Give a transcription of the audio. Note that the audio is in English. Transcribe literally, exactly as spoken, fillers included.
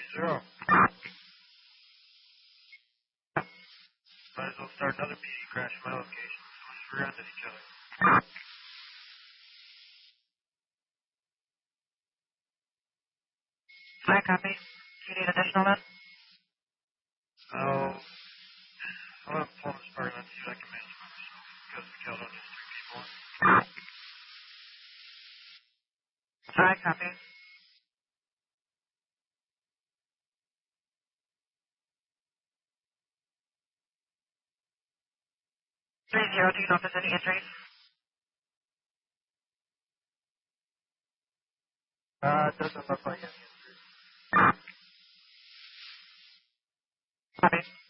three zero. Might as well start another P D crash at my location. Someone just rear-ended each other. Hi, copy. Do you need additional men? Oh, I'm going to pull this part and see if I can manage myself. Because we killed out just three people. Hi, copy. Three zero, do you know if there's any injuries? Uh, it doesn't look like it. Copy.